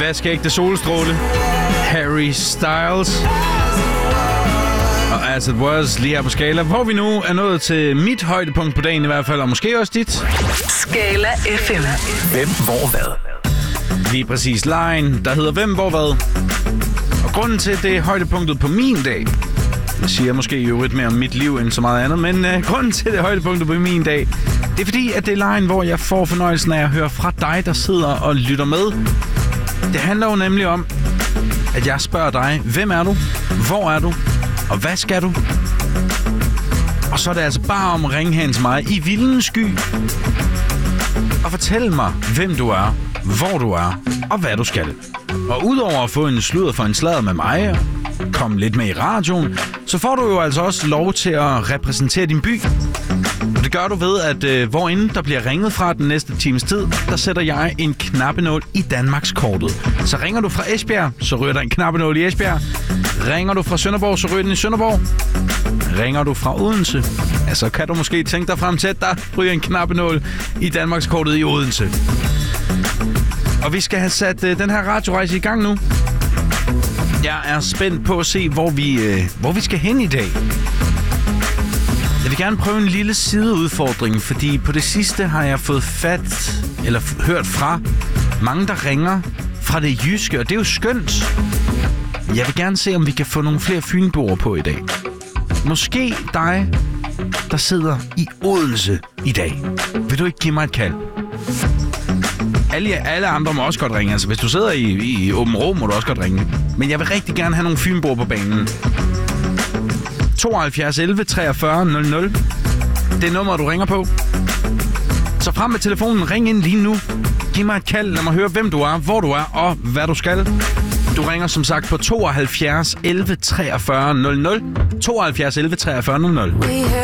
vaskeægte solstråle. Harry Styles. Og As It Was lige her på Skala, hvor vi nu er nået til mit højdepunkt på dagen i hvert fald, og måske også dit. Skala FM. Hvem, hvor, hvad? Lige præcis line, der hedder Hvem, hvor, hvad? Og grunden til, det er højdepunktet på min dag. Det siger måske jo lidt mere om mit liv end så meget andet, men grunden til, det er højdepunktet på min dag, det er fordi, at det er line, hvor jeg får fornøjelsen af at høre fra dig, der sidder og lytter med. Det handler jo nemlig om, at jeg spørger dig, hvem er du? Hvor er du? Og hvad skal du? Og så er det altså bare om at ringe hen til mig i vildens sky og fortælle mig, hvem du er, hvor du er og hvad du skal. Og udover at få en sludder for en sladder med mig og komme lidt med i radioen, så får du jo altså også lov til at repræsentere din by. Og det gør du ved, at hvorinde der bliver ringet fra den næste times tid, der sætter jeg en knappenål i Danmarkskortet. Så ringer du fra Esbjerg, så ryger der en knappenål i Esbjerg. Ringer du fra Sønderborg, så ryger den i Sønderborg. Ringer du fra Odense, ja, så kan du måske tænke dig frem til, at der ryger en knappenål i Danmarkskortet i Odense. Og vi skal have sat den her radiorejse i gang nu. Jeg er spændt på at se, hvor vi skal hen i dag. Jeg vil gerne prøve en lille sideudfordring, fordi på det sidste har jeg fået hørt fra mange, der ringer fra det jyske, og det er jo skønt. Jeg vil gerne se, om vi kan få nogle flere fynboer på i dag. Måske dig, der sidder i Odense i dag. Vil du ikke give mig et kald? Alle andre må også godt ringe. Altså, hvis du sidder i Åben Rå, må du også godt ringe. Men jeg vil rigtig gerne have nogle fynboer på banen. 72 11 43 00. Det er nummeret, du ringer på. Så frem med telefonen, ring ind lige nu. Giv mig et kald, lad mig høre, hvem du er, hvor du er og hvad du skal. Du ringer som sagt på 72 11 43 00. 72 11 43 00.